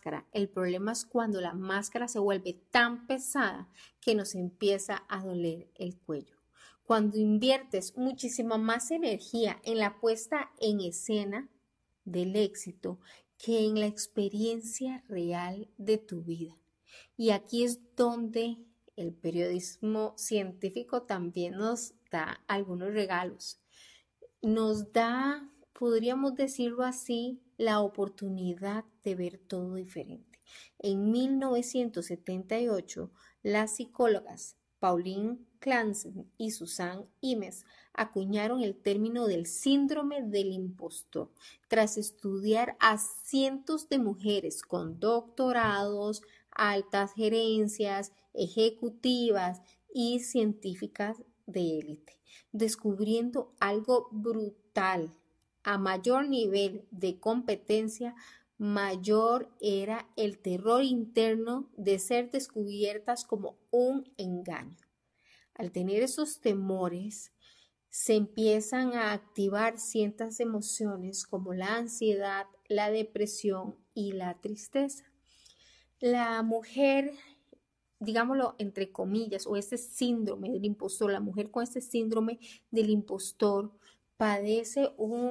máscara. El problema es cuando la máscara se vuelve tan pesada que nos empieza a doler el cuello. Cuando inviertes muchísima más energía en la puesta en escena del éxito que en la experiencia real de tu vida. Y aquí es donde el periodismo científico también nos da algunos regalos. Nos da, podríamos decirlo así, la oportunidad de ver todo diferente. En 1978, las psicólogas Pauline Clancy y Susan Imes acuñaron el término del síndrome del impostor tras estudiar a cientos de mujeres con doctorados, altas gerencias, ejecutivas y científicas de élite, descubriendo algo brutal. A mayor nivel de competencia, mayor era el terror interno de ser descubiertas como un engaño. Al tener esos temores, se empiezan a activar ciertas emociones como la ansiedad, la depresión y la tristeza. La mujer, digámoslo entre comillas, o este síndrome del impostor, la mujer con este síndrome del impostor padece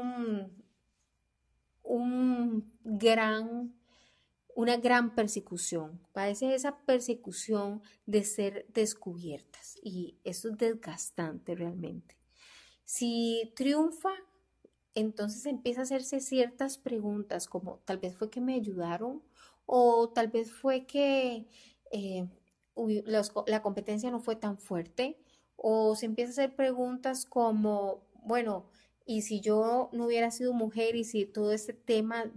una gran persecución, padece esa persecución de ser descubiertas y eso es desgastante realmente. Si triunfa, entonces empieza a hacerse ciertas preguntas como tal vez fue que me ayudaron o tal vez fue que la competencia no fue tan fuerte o se empieza a hacer preguntas como, bueno, y si yo no hubiera sido mujer y si todo este tema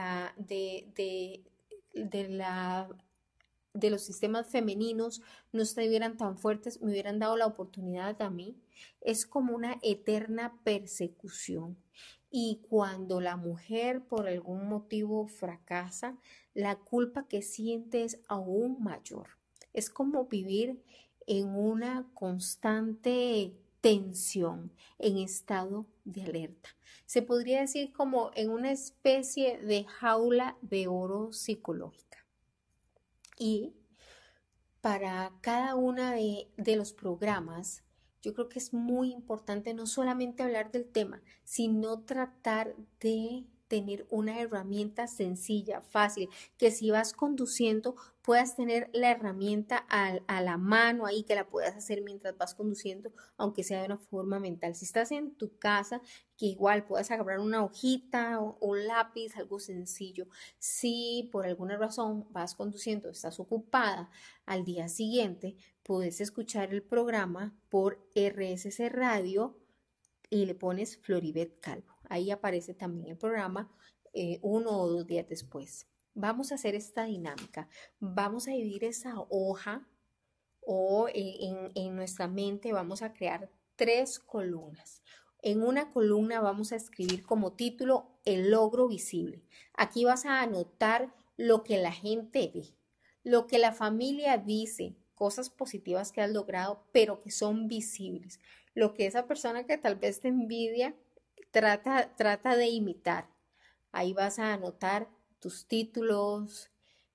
de los sistemas femeninos no estuvieran tan fuertes, me hubieran dado la oportunidad a mí. Es como una eterna persecución. Y cuando la mujer por algún motivo fracasa, la culpa que siente es aún mayor. Es como vivir en una constante tensión, en estado de alerta. Se podría decir como en una especie de jaula de oro psicológica. Y para cada uno de los programas, yo creo que es muy importante no solamente hablar del tema, sino tratar de tener una herramienta sencilla, fácil, que si vas conduciendo puedas tener la herramienta a la mano ahí, que la puedas hacer mientras vas conduciendo, aunque sea de una forma mental. Si estás en tu casa, que igual puedas agarrar una hojita o un lápiz, algo sencillo. Si por alguna razón vas conduciendo, estás ocupada, al día siguiente puedes escuchar el programa por RSC Radio y le pones Floribet Calvo. Ahí aparece también el programa 1 o 2 días después. Vamos a hacer esta dinámica. Vamos a dividir esa hoja o en nuestra mente vamos a crear 3 columnas. En una columna vamos a escribir como título el logro visible. Aquí vas a anotar lo que la gente ve, lo que la familia dice, cosas positivas que has logrado, pero que son visibles. Lo que esa persona que tal vez te envidia trata de imitar. Ahí vas a anotar tus títulos,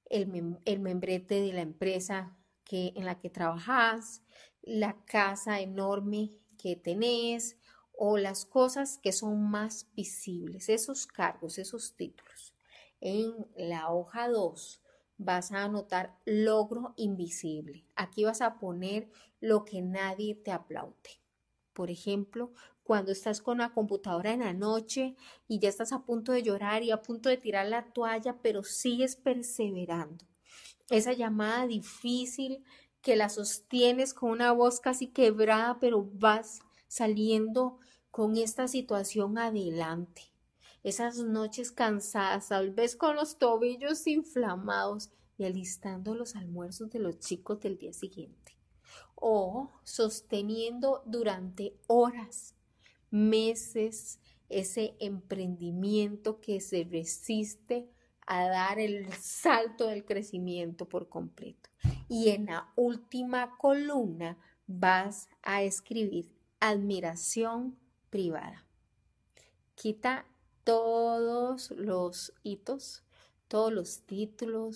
el membrete de la empresa en la que trabajas, la casa enorme que tenés o las cosas que son más visibles, esos cargos, esos títulos. En la hoja 2 vas a anotar logro invisible. Aquí vas a poner lo que nadie te aplaude. Por ejemplo, cuando estás con la computadora en la noche y ya estás a punto de llorar y a punto de tirar la toalla, pero sigues perseverando. Esa llamada difícil que la sostienes con una voz casi quebrada, pero vas saliendo con esta situación adelante. Esas noches cansadas, tal vez con los tobillos inflamados y alistando los almuerzos de los chicos del día siguiente. O sosteniendo durante horas, meses, ese emprendimiento que se resiste a dar el salto del crecimiento por completo. Y en la última columna vas a escribir admiración privada. Quita todos los hitos, todos los títulos,